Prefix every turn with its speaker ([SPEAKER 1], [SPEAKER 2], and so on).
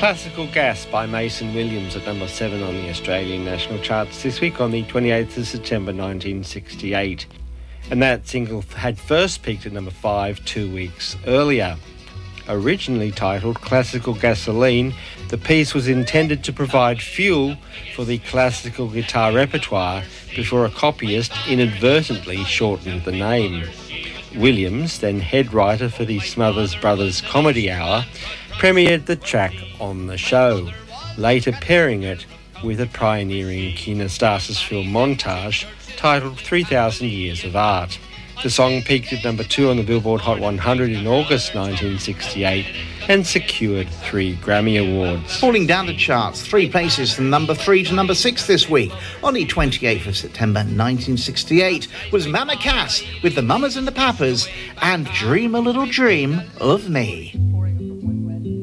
[SPEAKER 1] Classical Gas by Mason Williams at number 7 on the Australian national charts this week on the 28th of September 1968. And that single had first peaked at number 5 2 weeks earlier. Originally titled Classical Gasoline, the piece was intended to provide fuel for the classical guitar repertoire before a copyist inadvertently shortened the name. Williams, then head writer for the Smothers Brothers Comedy Hour, premiered the track on the show, later pairing it with a pioneering Kinostasis film montage titled 3,000 Years of Art. The song peaked at number 2 on the Billboard Hot 100 in August 1968 and secured 3 Grammy Awards.
[SPEAKER 2] Falling down the charts, 3 places from number 3 to number 6 this week. On the 28th of September 1968 was Mama Cass with the Mamas and the Papas and Dream a Little Dream of Me.